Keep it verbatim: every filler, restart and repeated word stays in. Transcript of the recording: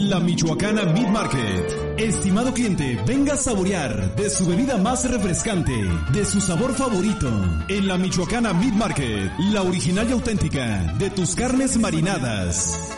La Michoacana Meat Market. Estimado cliente, venga a saborear de su bebida más refrescante, de su sabor favorito. En La Michoacana Meat Market, la original y auténtica de tus carnes marinadas.